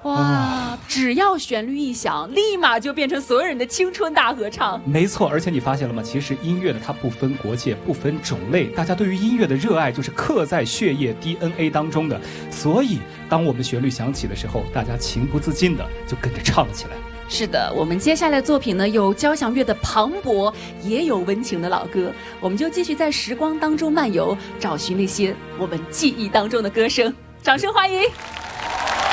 哇，只要旋律一响，立马就变成所有人的青春大合唱。 没错，而且你发现了吗？其实音乐呢，它不分国界，不分种类，大家对于音乐的热爱就是刻在血液 DNA 当中的。所以，当我们旋律响起的时候，大家情不自禁的就跟着唱了起来。 是的，我们接下来的作品呢，有交响乐的磅礴，也有温情的老歌，我们就继续在时光当中漫游，找寻那些我们记忆当中的歌声。掌声欢迎！